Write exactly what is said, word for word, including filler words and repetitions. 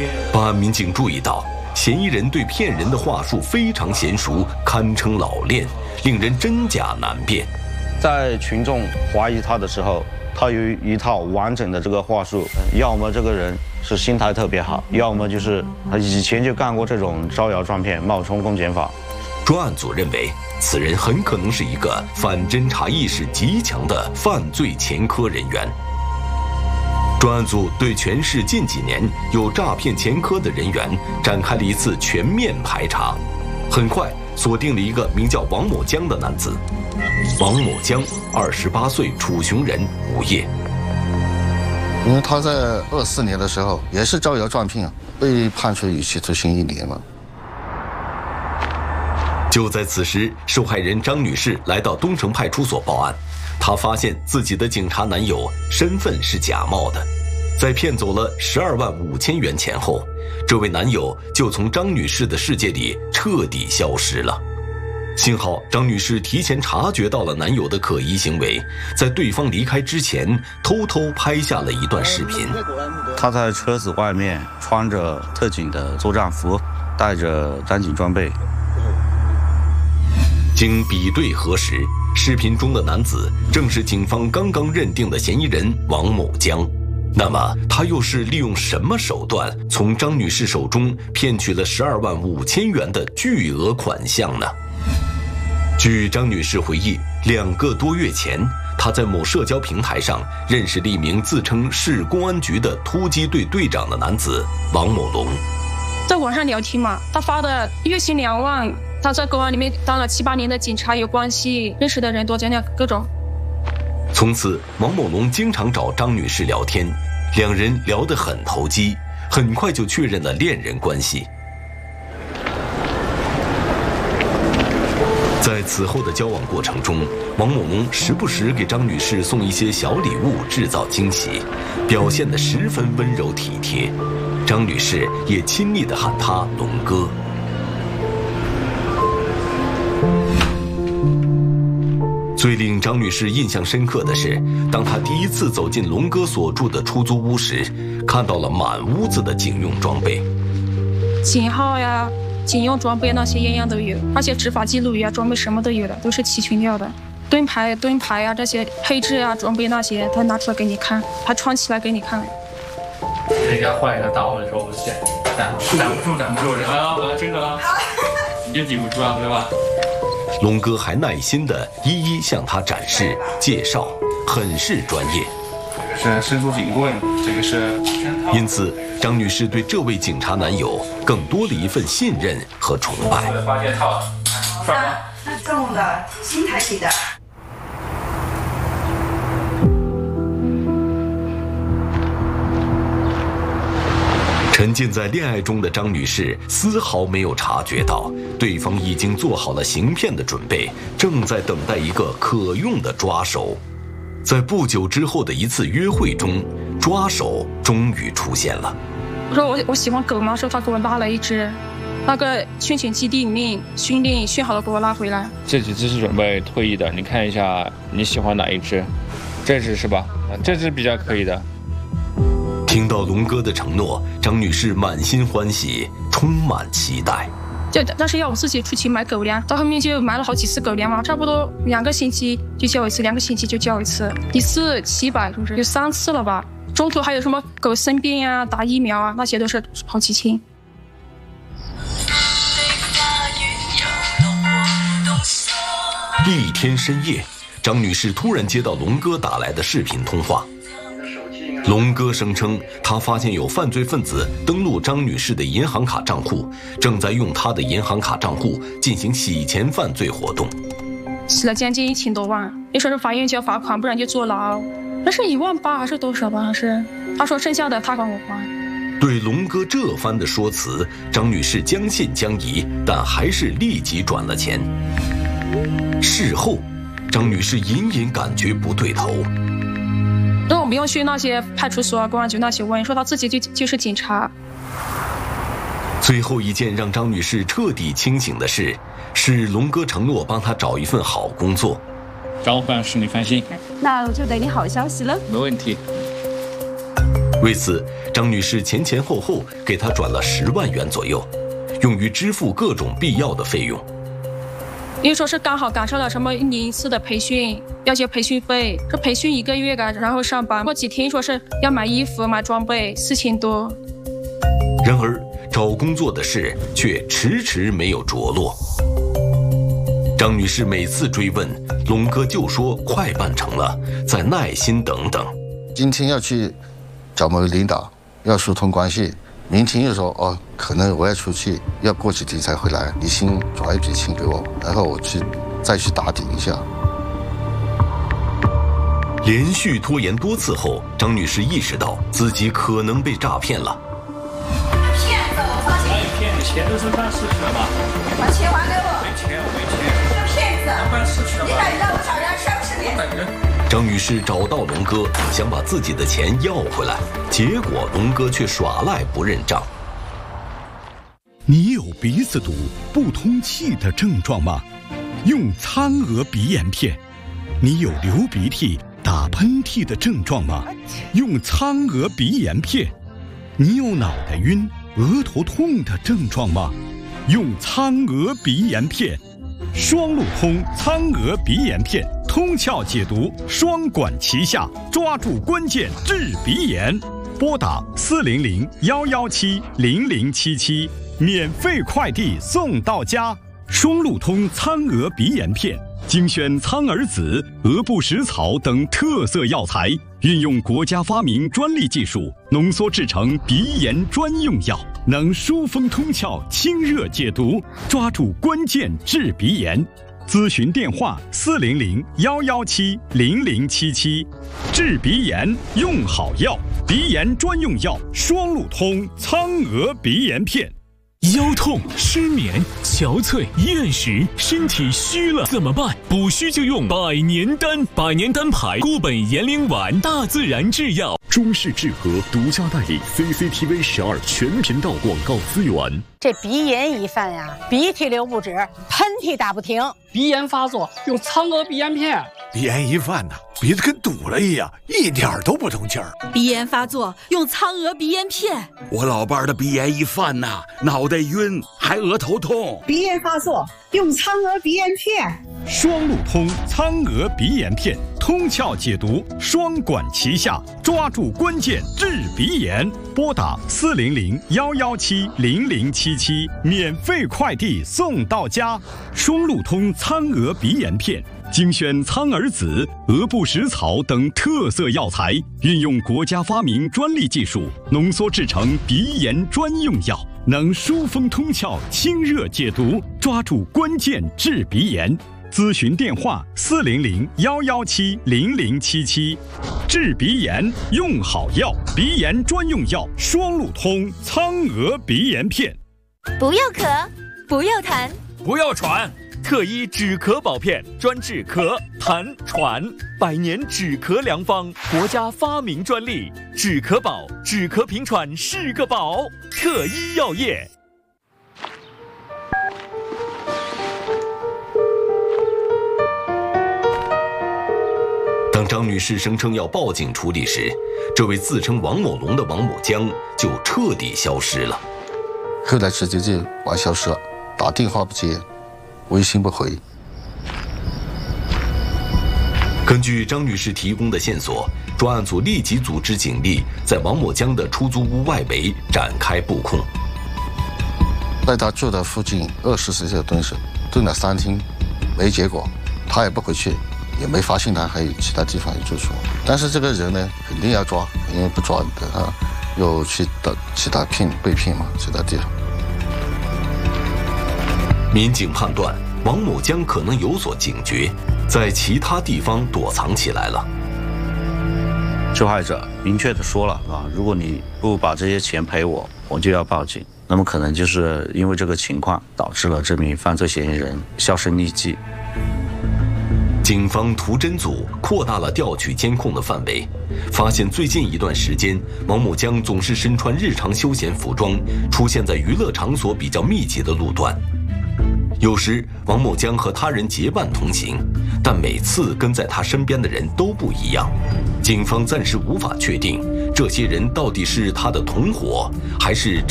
办案民警注意到，嫌疑人对骗人的话术非常娴熟，堪称老练，令人真假难辨。 在群众怀疑他的时候，他有一套完整的这个话术，要么这个人是心态特别好，要么就是他以前就干过这种招摇撞骗、冒充公检法。 专案组认为，此人很可能是一个反侦查意识极强的犯罪前科人员。专案组对全市近几年有诈骗前科的人员展开了一次全面排查，很快锁定了一个名叫王某江的男子。王某江，二十八岁，楚雄人，无业。 因为他在二四年的时候也是招摇撞骗，被判处有期徒刑一年了。 就在此时，受害人张女士来到东城派出所报案，她发现自己的警察男友身份是假冒的，在骗走了十二万五千元钱后，这位男友就从张女士的世界里彻底消失了。幸好张女士提前察觉到了男友的可疑行为，在对方离开之前偷偷拍下了一段视频。 他在车子外面穿着特警的作战服，带着战警装备。 经比对核实，视频中的男子正是警方刚刚认定的嫌疑人王某江。那么他又是利用什么手段从张女士手中骗取了十二万五千元的巨额款项呢？据张女士回忆，两个多月前，她在某社交平台上认识了一名自称市公安局的突击队队长的男子王某龙。 在网上聊天嘛，他发的月薪两万，他在公安里面当了七八年的警察，有关系，认识的人多，讲讲各种。 从此，王某龙经常找张女士聊天，两人聊得很投机，很快就确认了恋人关系。在此后的交往过程中，王某龙时不时给张女士送一些小礼物，制造惊喜，表现得十分温柔体贴。张女士也亲昵地喊他龙哥。最令张女士印象深刻的是，当她第一次走进龙哥所住的出租屋时，看到了满屋子的警用装备， 警号呀、警用装备那些样样都有，而且执法记录仪啊、装备什么都有的，都是齐全掉的。盾牌、盾牌啊这些配置啊、装备那些，他拿出来给你看，他穿起来给你看。 人家换一个打我的时候，我先挡挡不住，挡不住，然后我真的了，你就顶不住了，对吧？ 龙哥还耐心地一一向他展示介绍，很是专业。 这个是伸缩警棍，这个是。 因此，张女士对这位警察男友更多了一份信任和崇拜。 发件套， 那那重的，新台起的。 沉浸在恋爱中的张女士丝毫没有察觉到，对方已经做好了行骗的准备，正在等待一个可用的抓手。在不久之后的一次约会中，抓手终于出现了。 我说我我喜欢狗嘛，说他给我拉了一只，那个训犬基地里面训练训好了给我拉回来。 这几只是准备退役的，你看一下你喜欢哪一只？这只是吧？这只比较可以的。 听到龙哥的承诺，张女士满心欢喜，充满期待。 就但是要我自己出去买狗粮，到后面就买了好几次狗粮嘛，差不多两个星期就交一次，两个星期就交一次，一次七百，是不是？有三次了吧？中途还有什么狗生病呀、打疫苗啊，那些都是好几千。 一天深夜，张女士突然接到龙哥打来的视频通话。龙哥声称，他发现有犯罪分子登录张女士的银行卡账户，正在用她的银行卡账户进行洗钱犯罪活动， 洗了将近一千多万。你说是法院交罚款，不然就坐牢。那是一万八还是多少吧？还是他说剩下的他管我还。 对龙哥这番的说辞，张女士将信将疑，但还是立即转了钱。事后，张女士隐隐感觉不对头。 让我不用去那些派出所啊、公安局那些问，说他自己就就是警察。 最后一件让张女士彻底清醒的事，是龙哥承诺帮她找一份好工作。 张办事你放心， 那我就等你好消息了。 没问题。 为此，张女士前前后后给他转了十万元左右，用于支付各种必要的费用。 因为说是刚好赶上了什么一年一次的培训，要交培训费，这培训一个月啊，然后上班过几天说是要买衣服买装备，四千多。 然而找工作的事却迟迟没有着落。张女士每次追问，龙哥就说快办成了，再耐心等等。 今天要去找某个领导，要疏通关系。明天又说哦，可能我要出去，要过几天才回来，你先转一笔钱给我，然后我去再去打点一下。 连续拖延多次后，张女士意识到自己可能被诈骗了。 骗子，我放心。 哎，骗你钱都是办事去了吗？ 把钱还给我。 没钱，我没钱。 这骗子， 办事去了吗？ 你敢让我找人收拾你？ 等人。 张女士找到龙哥，想把自己的钱要回来，结果龙哥却耍赖不认账。 你有鼻子堵、不通气的症状吗？用苍娥鼻炎片。你有流鼻涕、打喷嚏的症状吗？用苍娥鼻炎片。你有脑袋晕、额头痛的症状吗？用苍娥鼻炎片。双路通苍娥鼻炎片，通窍解毒，双管齐下，抓住关键治鼻炎。拨打四零零幺幺七零零七七，免费快递送到家。双路通苍娥鼻炎片，精选苍耳子、鹅不食草等特色药材，运用国家发明专利技术，浓缩制成鼻炎专用药，能疏风通窍、清热解毒，抓住关键治鼻炎。咨询电话：四零零幺幺七零零七七。治鼻炎用好药，鼻炎专用药双路通苍娥鼻炎片。 腰痛、失眠、憔悴、厌食，身体虚了怎么办？补虚就用百年丹，百年丹牌固本延龄丸，大自然制药。 中式治和独家代理 C C T V 十二全频道广告资源。 这鼻炎一犯呀，鼻涕流不止，喷嚏打不停。 鼻炎发作用苍娥鼻炎片。 鼻炎一犯呐，鼻子跟堵了一样，一点都不通气儿。 鼻炎发作用苍娥鼻炎片。 我老伴儿的鼻炎一犯呐，脑袋晕，还额头痛。 鼻炎发作用苍娥鼻炎片。 双路通苍娥鼻炎片，通窍解毒，双管齐下，抓住关键治鼻炎。拨打四零零幺幺七零零七七，免费快递送到家。双路通苍娥鼻炎片。精选苍耳子、鹅不食草等特色药材，运用国家发明专利技术，浓缩制成鼻炎专用药，能疏风通窍、清热解毒，抓住关键治鼻炎。咨询电话：四零零幺幺七零零七七。治鼻炎用好药，鼻炎专用药双路通苍娥鼻炎片。 不要咳，不要痰， 不要喘。特医止咳宝片，专治咳、痰、喘，百年止咳良方，国家发明专利，止咳宝，止咳平喘是个宝。特医药业。 当张女士声称要报警处理时，这位自称王某龙的王某江就彻底消失了。 后来直接就完消失了，打电话不接，微信不回。 根据张女士提供的线索，专案组立即组织警力在王某江的出租屋外围展开布控。 在他住的附近二十四小时蹲守，蹲了三天，没结果，他也不回去，也没发现他还有其他地方有住处。但是这个人呢，肯定要抓，因为不抓的他又去到其他骗被骗嘛，其他地方。 民警判断王某江可能有所警觉，在其他地方躲藏起来了。 受害者明确的说了啊，如果你不把这些钱赔我，我就要报警。那么可能就是因为这个情况，导致了这名犯罪嫌疑人销声匿迹。 警方图侦组扩大了调取监控的范围，发现最近一段时间，王某江总是身穿日常休闲服装，出现在娱乐场所比较密集的路段。有时王某江和他人结伴同行，但每次跟在他身边的人都不一样。警方暂时无法确定这些人到底是他的同伙，还是